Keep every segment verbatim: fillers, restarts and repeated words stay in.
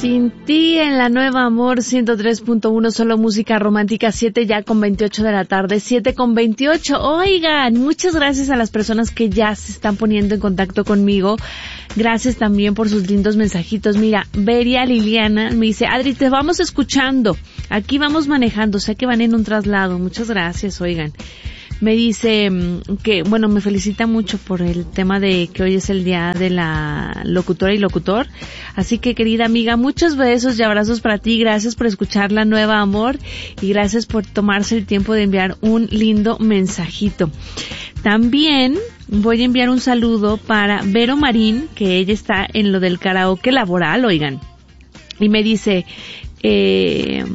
Sin ti en la Nueva Amor ciento tres punto uno, solo música romántica, siete ya con veintiocho de la tarde, siete con veintiocho. Oigan, muchas gracias a las personas que ya se están poniendo en contacto conmigo. Gracias también por sus lindos mensajitos. Mira, Beria Liliana me dice, Adri, te vamos escuchando. Aquí vamos manejando, sé que van en un traslado. Muchas gracias, oigan. Me dice que, bueno, me felicita mucho por el tema de que hoy es el día de la locutora y locutor. Así que, querida amiga, muchos besos y abrazos para ti. Gracias por escuchar La Nueva Amor y gracias por tomarse el tiempo de enviar un lindo mensajito. También voy a enviar un saludo para Vero Marín, que ella está en lo del karaoke laboral, oigan. Y me dice, eh...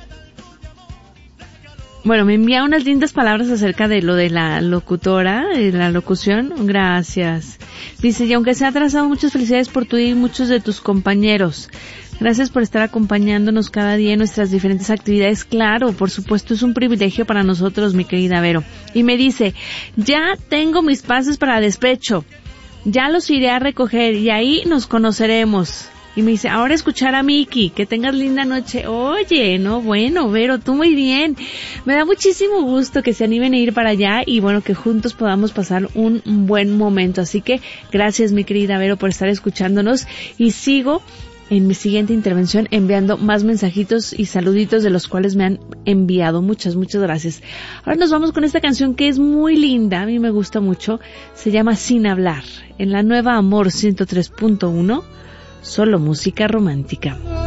Bueno, me envía unas lindas palabras acerca de lo de la locutora, de la locución. Gracias. Dice, y aunque se ha atrasado, muchas felicidades por tu y muchos de tus compañeros. Gracias por estar acompañándonos cada día en nuestras diferentes actividades. Claro, por supuesto, es un privilegio para nosotros, mi querida Vero. Y me dice, ya tengo mis pases para despecho. Ya los iré a recoger y ahí nos conoceremos. Y me dice, ahora escuchar a Miki, que tengas linda noche. Oye, no, bueno, Vero, tú muy bien. Me da muchísimo gusto que se animen a ir para allá y bueno, que juntos podamos pasar un buen momento. Así que gracias, mi querida Vero, por estar escuchándonos y sigo en mi siguiente intervención enviando más mensajitos y saluditos de los cuales me han enviado. Muchas, muchas gracias. Ahora nos vamos con esta canción que es muy linda, a mí me gusta mucho. Se llama Sin Hablar, en la Nueva Amor ciento tres punto uno. Solo música romántica.